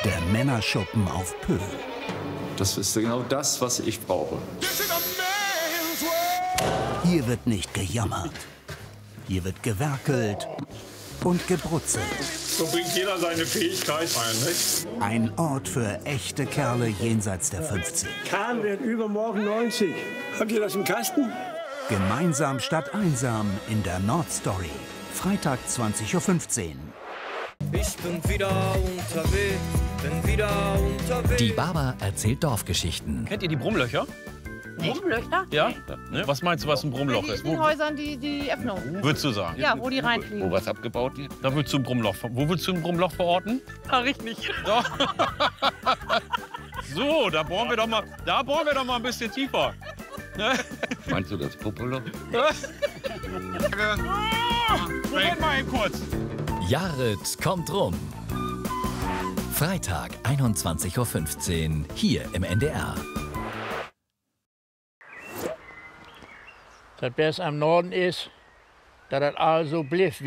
Der Männerschuppen auf Pö. Das ist genau das, was ich brauche. Hier wird nicht gejammert. Hier wird gewerkelt und gebrutzelt. So bringt jeder seine Fähigkeit ein, nicht? Ein Ort für echte Kerle jenseits der 50. Karl wird übermorgen 90. Habt ihr das im Kasten? Gemeinsam statt einsam in der Nordstory. Freitag 20:15 Uhr. Ich bin wieder unterwegs, Die Baba erzählt Dorfgeschichten. Kennt ihr die Brummlöcher? Brummlöcher? Ja? Ne? Was meinst du, was ein Brummloch ist? In den Häusern die Öffnung. Würdest du sagen? Ja, wo die reinfliegen. Wo was abgebaut wird? Da würdest du ein Brummloch. Wo würdest du ein Brummloch verorten? Sag ich nicht. Doch. So, da bohren wir doch mal ein bisschen tiefer. Ne? Meinst du das Popolo? Moment mal eben kurz. Jared kommt rum. Freitag, 21:15 Uhr, hier im NDR. Das Beste am Norden ist, dass das also bliff.